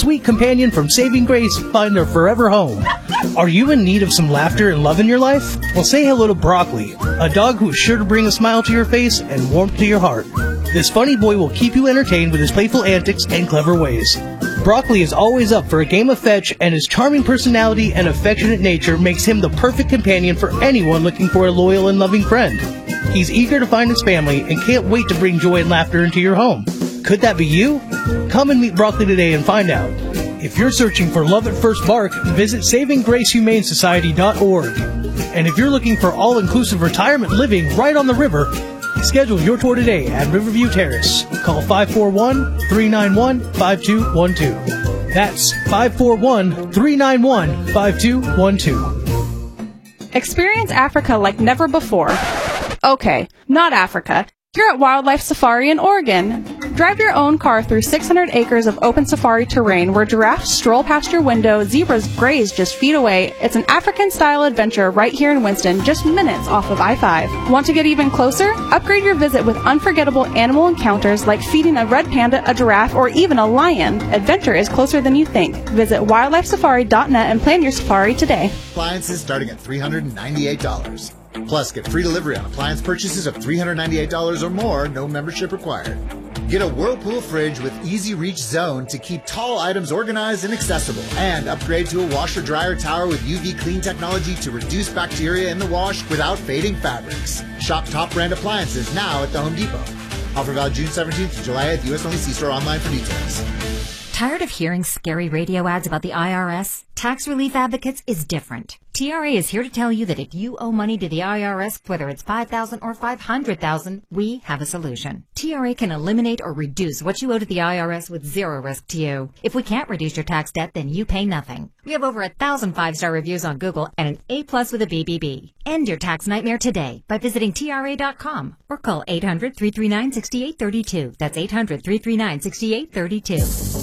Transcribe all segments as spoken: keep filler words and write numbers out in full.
sweet companion from Saving Grace find their forever home. Are you in need of some laughter and love in your life? Well, say hello to Broccoli, a dog who is sure to bring a smile to your face and warmth to your heart. This funny boy will keep you entertained with his playful antics and clever ways. Broccoli is always up for a game of fetch, and his charming personality and affectionate nature makes him the perfect companion for anyone looking for a loyal and loving friend. He's eager to find his family and can't wait to bring joy and laughter into your home. Could that be you? Come and meet Broccoli today and find out. If you're searching for love at first bark, visit saving grace humane society dot org. And if you're looking for all-inclusive retirement living right on the river, schedule your tour today at Riverview Terrace. Call five four one, three nine one, five two one two. That's five four one, three nine one, five two one two. Experience Africa like never before. Okay, not Africa. You're at Wildlife Safari in Oregon. Drive your own car through six hundred acres of open safari terrain where giraffes stroll past your window, zebras graze just feet away. It's an African-style adventure right here in Winston, just minutes off of I five. Want to get even closer? Upgrade your visit with unforgettable animal encounters like feeding a red panda, a giraffe, or even a lion. Adventure is closer than you think. Visit wildlife safari dot net and plan your safari today. Appliances starting at three hundred ninety-eight dollars. Plus, get free delivery on appliance purchases of three hundred ninety-eight dollars or more, no membership required. Get a Whirlpool fridge with Easy Reach Zone to keep tall items organized and accessible. And upgrade to a washer-dryer tower with U V clean technology to reduce bacteria in the wash without fading fabrics. Shop top brand appliances now at the Home Depot. Offer valid June seventeenth to July eighth, U S only. See store online for details. Tired of hearing scary radio ads about the I R S? Tax Relief Advocates is different. T R A is here to tell you that if you owe money to the I R S, whether it's five thousand dollars or five hundred thousand dollars, we have a solution. T R A can eliminate or reduce what you owe to the I R S with zero risk to you. If we can't reduce your tax debt, then you pay nothing. We have over a thousand five-star reviews on Google and an A plus with a B B B. End your tax nightmare today by visiting T R A dot com or call eight hundred, three three nine, six eight three two. That's eight hundred, three three nine, six eight three two.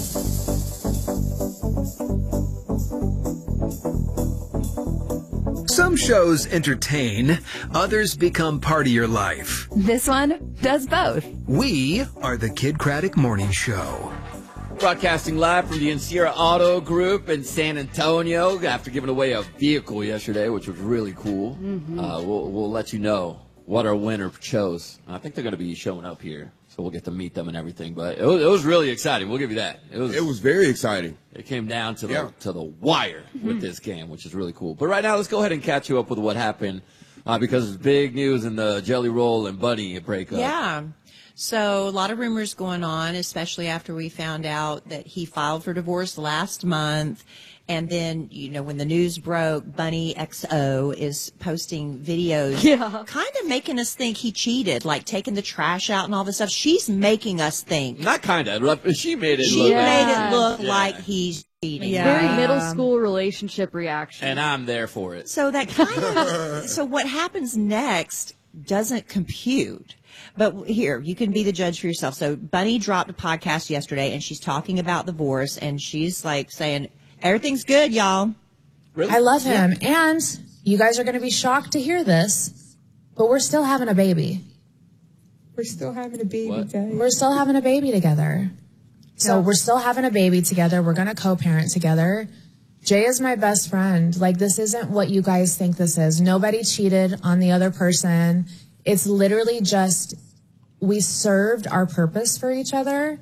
Some shows entertain, others become part of your life. This one does both. We are the Kid Craddock Morning Show. Broadcasting live from the Encira Auto Group in San Antonio after giving away a vehicle yesterday, which was really cool. Mm-hmm. Uh, we'll, we'll let you know what our winner chose. I think they're going to be showing up here, so we'll get to meet them and everything. But it was, it was really exciting. We'll give you that. It was, it was very exciting. It came down to the yeah. to the wire with this game, which is really cool. But right now, let's go ahead and catch you up with what happened uh, because it's big news in the Jelly Roll and Bunny breakup. Yeah. So a lot of rumors going on, especially after we found out that he filed for divorce last month. And then, you know, when the news broke, Bunny X O is posting videos, yeah. kind of making us think he cheated, like taking the trash out and all this stuff. She's making us think. Not kind of. She made it she look. She made yeah. it look yeah. like he's cheating. Yeah. Very middle school relationship reaction. And I'm there for it. So that kind of, so what happens next doesn't compute. But here, you can be the judge for yourself. So Bunny dropped a podcast yesterday, and she's talking about divorce, and she's like saying, everything's good, y'all. Really? I love him. Yeah. And you guys are going to be shocked to hear this, but we're still having a baby. We're still having a baby, what? guys. We're still having a baby together. So we're still having a baby together. We're going to co-parent together. Jay is my best friend. Like, this isn't what you guys think this is. Nobody cheated on the other person. It's literally just we served our purpose for each other.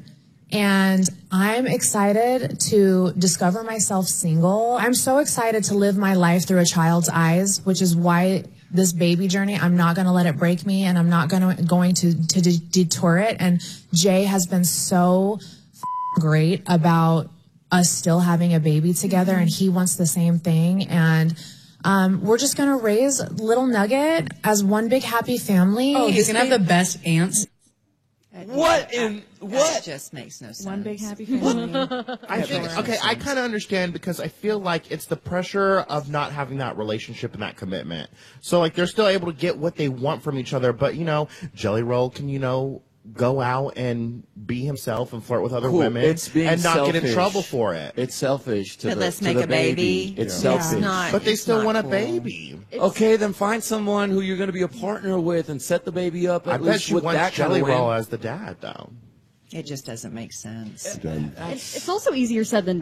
And I'm excited to discover myself single. I'm so excited to live my life through a child's eyes, which is why this baby journey, I'm not going to let it break me, and I'm not going to going to to de- detour it. And Jay has been so great about us still having a baby together, and he wants the same thing. And um, we're just going to raise little Nugget as one big happy family. Oh, he's going to have the best aunts. What in what? That just makes no sense. One big happy family. I think, okay, I kind of understand because I feel like it's the pressure of not having that relationship and that commitment. So, like, they're still able to get what they want from each other, but, you know, Jelly Roll can, you know, go out and be himself and flirt with other cool. women It's being and not selfish. get in trouble for it. It's selfish to But the, let's to make the a baby. It's Yeah. selfish. It's not, But they it's still not want a cool. baby. Okay, then find someone who you're going to be a partner with and set the baby up at I least bet you with want that Jelly kind of Roll win. as the dad, though. It just doesn't make sense. It's, it's also easier said than